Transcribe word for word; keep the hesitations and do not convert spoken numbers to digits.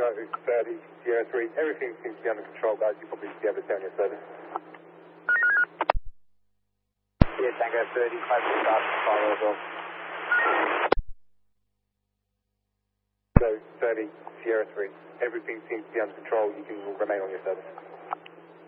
Tango thirty, Sierra three. Everything seems to be under control, guys. You'll probably be able to turn your service. Yeah, Tango thirty, five start, follow as well. So thirty, Sierra three. Everything seems to be under control. You can remain on your service.